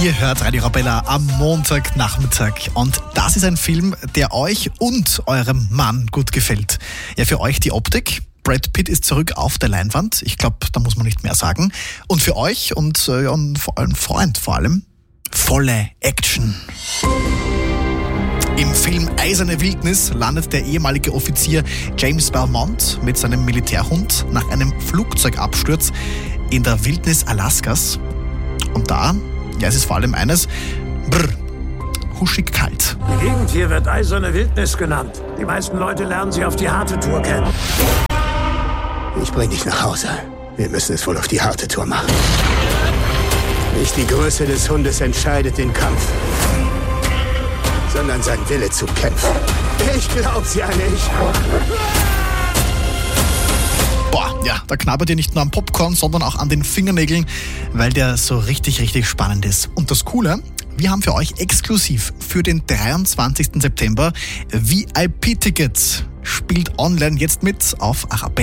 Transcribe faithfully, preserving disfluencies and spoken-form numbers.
Ihr hört Radio Arabella am Montagnachmittag und das ist ein Film, der euch und eurem Mann gut gefällt. Ja, für euch die Optik. Brad Pitt ist zurück auf der Leinwand. Ich glaube, da muss man nicht mehr sagen. Und für euch und, äh, und für euren Freund vor allem, volle Action. Im Film Eiserne Wildnis landet der ehemalige Offizier James Belmont mit seinem Militärhund nach einem Flugzeugabsturz in der Wildnis Alaskas. Und da, ja, es ist vor allem eines, brr, huschig kalt. Die Gegend hier wird Eiserne Wildnis genannt. Die meisten Leute lernen sie auf die harte Tour kennen. Ich bring dich nach Hause. Wir müssen es wohl auf die harte Tour machen. Nicht die Größe des Hundes entscheidet den Kampf, sondern sein Wille zu kämpfen. Ich glaub's ja nicht. Boah, ja, da knabbert ihr nicht nur am Popcorn, sondern auch an den Fingernägeln, weil der so richtig, richtig spannend ist. Und das Coole, wir haben für euch exklusiv für den dreiundzwanzigsten September V I P-Tickets. Spielt online jetzt mit auf Arabella.